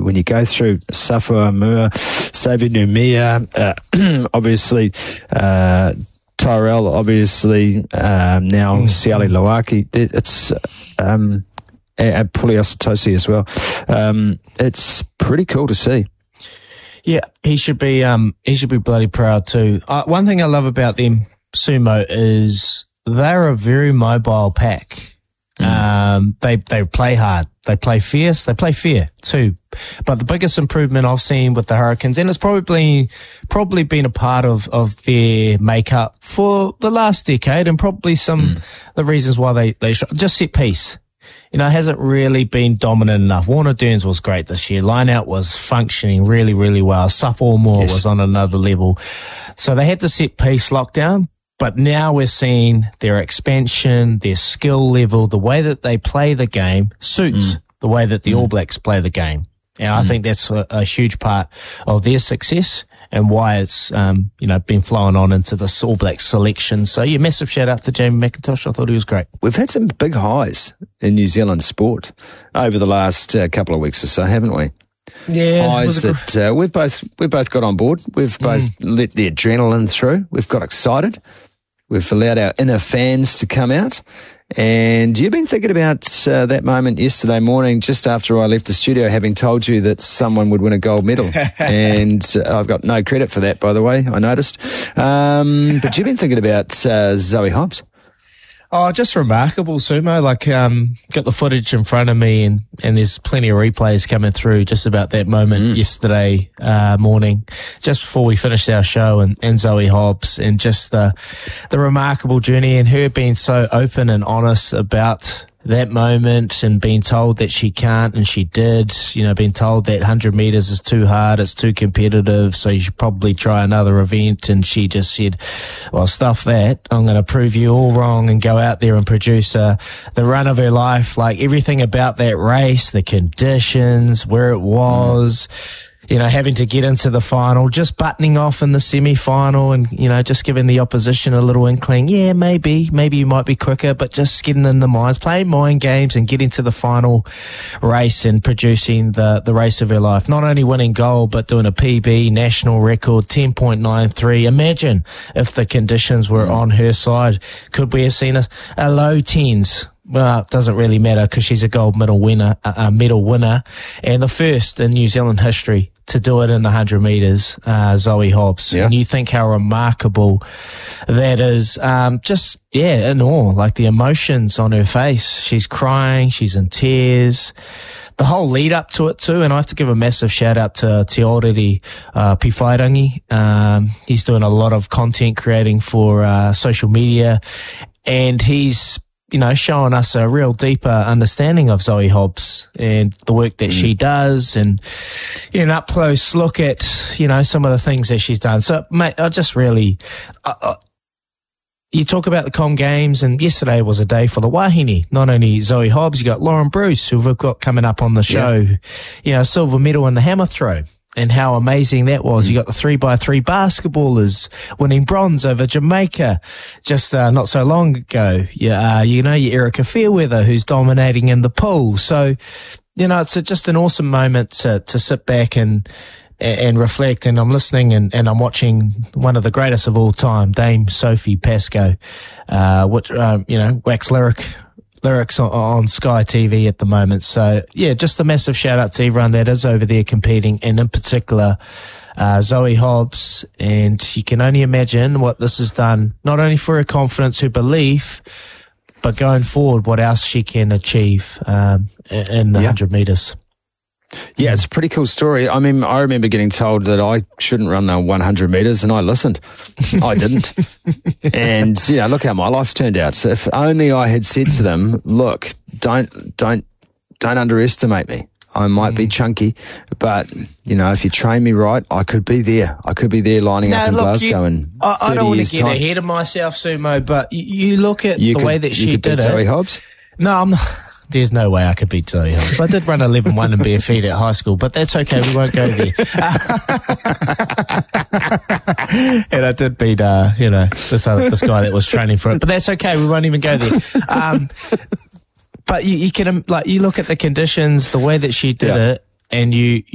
when you go through Safua Amur, Xavier Numia, obviously Tyrell, obviously now Siali Loaki, it's and Puliasatosi as well. It's pretty cool to see. Yeah, he should be bloody proud too. One thing I love about them, Sumo, is they're a very mobile pack. They play hard, they play fierce, they play fair too. But the biggest improvement I've seen with the Hurricanes, and it's probably been a part of their makeup for the last decade, and probably some the reasons why they just set piece. Hasn't really been dominant enough. Warner Dearns was great this year. Line-out was functioning really, really well. Suffolmore was on another level. So they had the set-piece lockdown, but now we're seeing their expansion, their skill level, the way that they play the game suits the way that the All Blacks play the game. And I think that's a huge part of their success and why it's, been flowing on into the All Blacks selection. So, yeah, massive shout out to Jamie McIntosh. I thought he was great. We've had some big highs in New Zealand sport over the last couple of weeks or so, haven't we? Yeah. Highs that we've both got on board. We've both let the adrenaline through. We've got excited. We've allowed our inner fans to come out. And you've been thinking about that moment yesterday morning, just after I left the studio, having told you that someone would win a gold medal. And I've got no credit for that, by the way, I noticed. But you've been thinking about Zoe Hobbs. Oh, just remarkable, Sumo. Got the footage in front of me and there's plenty of replays coming through just about that moment yesterday morning, just before we finished our show, and Zoe Hobbs, and just the remarkable journey, and her being so open and honest about that moment, and being told that she can't, and she did, being told that 100 metres is too hard, it's too competitive, so you should probably try another event. And she just said, well, stuff that, I'm going to prove you all wrong and go out there and produce the run of her life. Like, everything about that race, the conditions, where it was, having to get into the final, just buttoning off in the semi-final, and, just giving the opposition a little inkling, yeah, maybe you might be quicker, but just getting in the minds, playing mind games and getting to the final race and producing the race of her life. Not only winning gold, but doing a PB, national record, 10.93. Imagine if the conditions were on her side. Could we have seen a low tens? Well, it doesn't really matter because she's a gold medal winner, and the first in New Zealand history to do it in the 100 metres, Zoe Hobbs. Yeah. And you think how remarkable that is. In awe, like the emotions on her face. She's crying, she's in tears. The whole lead up to it too, and I have to give a massive shout out to Te Aorere Piwhairangi. He's doing a lot of content creating for social media, and he's showing us a real deeper understanding of Zoe Hobbs and the work that she does, and an up close look at, some of the things that she's done. So, mate, I just really, you talk about the Com Games, and yesterday was a day for the Wahine. Not only Zoe Hobbs, you got Lauren Bruce, who we've got coming up on the show, silver medal in the hammer throw. And how amazing that was. You got the 3x3 basketballers winning bronze over Jamaica just not so long ago. Your Erica Fairweather, who's dominating in the pool. So, it's just an awesome moment to sit back and reflect. And I'm listening and I'm watching one of the greatest of all time, Dame Sophie Pascoe, which, wax lyrics on Sky TV at the moment. So, yeah, just a massive shout out to everyone that is over there competing, and in particular, Zoe Hobbs. And you can only imagine what this has done, not only for her confidence, her belief, but going forward, what else she can achieve in the 100 metres. Yeah, it's a pretty cool story. I mean, I remember getting told that I shouldn't run the 100 metres, and I listened. I didn't. And, look how my life's turned out. So if only I had said to them, look, don't underestimate me. I might be chunky, but, if you train me right, I could be there. I could be there lining up in Glasgow in 30 years' time. I don't want to get ahead of myself, Sumo, but you look at the way that she did it. Zoe Hobbs? No, I'm not. There's no way I could beat Zoe Hobbs. I did run 11.1 in bare feet at high school, but that's okay. We won't go there. And I did beat, this guy that was training for it, but that's okay. We won't even go there. But you can, you look at the conditions, the way that she did it, and you